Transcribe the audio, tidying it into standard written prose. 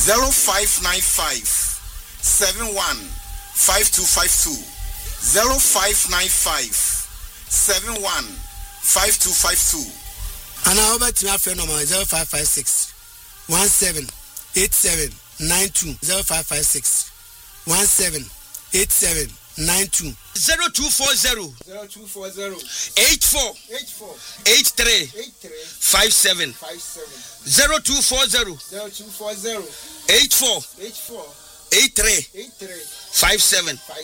0595 71 5252 0595 71 5252. And I over to my friend number 0556 17 87 92 0556 17 87 92 0240 84 83 57 0240 84 83 57